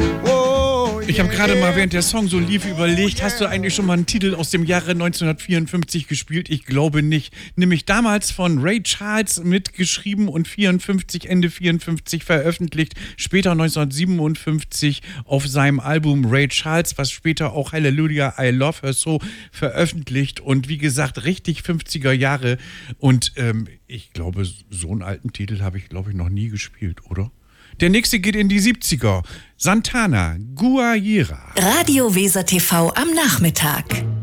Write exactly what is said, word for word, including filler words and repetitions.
Ich habe gerade mal, während der Song so lief, überlegt, hast du eigentlich schon mal einen Titel aus dem Jahre neunzehnhundertvierundfünfzig gespielt? Ich glaube nicht. Nämlich damals von Ray Charles mitgeschrieben und vierundfünfzig, Ende vierundfünfzig veröffentlicht. Später neunzehnhundertsiebenundfünfzig auf seinem Album Ray Charles, was später auch Hallelujah, I Love Her So veröffentlicht. Und wie gesagt, richtig fünfziger Jahre. Und ähm, ich glaube, so einen alten Titel habe ich, glaube ich, noch nie gespielt, oder? Der nächste geht in die siebziger. Santana, Guajira. Radio Weser T V am Nachmittag.